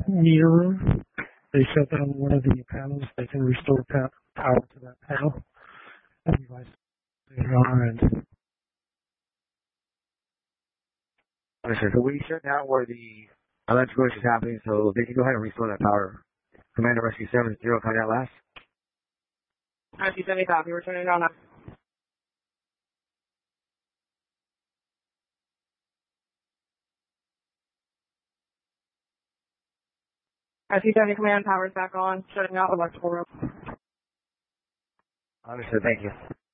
mirror. They shut down one of the panels. They can restore power to that panel. And device later on. And Understood. So we shut down where the electrical issue is happening, so they can go ahead and restore that power. Commander Rescue 70, coming out last. Rescue 70 copy, we're turning it on now. Rescue 70 command, power's back on, shutting off electrical room. Understood, thank you.